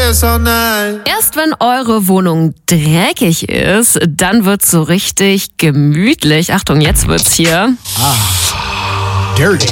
this all night. Erst wenn eure Wohnung dreckig ist, dann wird's so richtig gemütlich. Achtung, jetzt wird's hier. Dirty.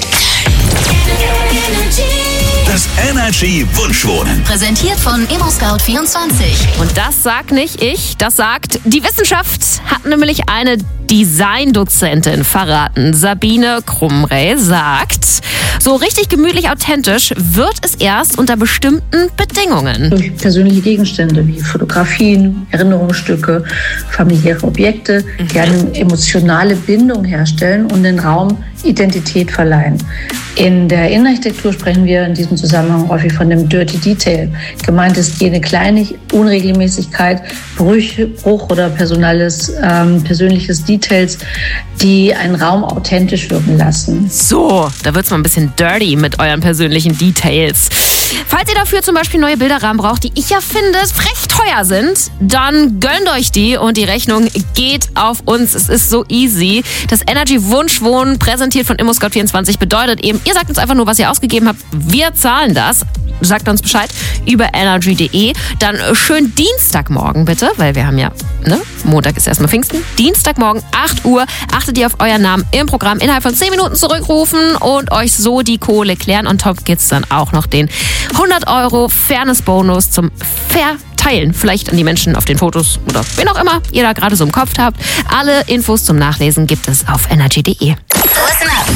Das Energy Wunschwohnen. Präsentiert von ImmoScout24. Und das sagt nicht ich, das sagt die Wissenschaft. Hat nämlich eine Designdozentin verraten. Sabine Krumrey sagt, so richtig gemütlich authentisch wird es erst unter bestimmten Bedingungen. Durch persönliche Gegenstände wie Fotografien, Erinnerungsstücke, familiäre Objekte, die eine emotionale Bindung herstellen und den Raum Identität verleihen. In der Innenarchitektur sprechen wir in diesem Zusammenhang häufig von dem Dirty Detail. Gemeint ist jene kleine Unregelmäßigkeit, Bruch oder persönliches Details, die einen Raum authentisch wirken lassen. So, da wird's mal ein bisschen dirty mit euren persönlichen Details. Falls ihr dafür zum Beispiel neue Bilderrahmen braucht, die ich ja finde frech teuer sind, dann gönnt euch die und die Rechnung geht auf uns. Es ist so easy. Das Energy Wunschwohnen, präsentiert von ImmoScout24, bedeutet eben, ihr sagt uns einfach nur, was ihr ausgegeben habt. Wir zahlen das. Sagt uns Bescheid über energy.de. Dann schön Dienstagmorgen bitte, weil wir haben ja, Montag ist erstmal Pfingsten. Dienstagmorgen, 8 Uhr, achtet ihr auf euren Namen im Programm, innerhalb von 10 Minuten zurückrufen und euch so die Kohle klären. Und top gibt's dann auch noch den 100 € Fairness-Bonus zum Verteilen. Vielleicht an die Menschen auf den Fotos oder wen auch immer ihr da gerade so im Kopf habt. Alle Infos zum Nachlesen gibt es auf energy.de. Listen up.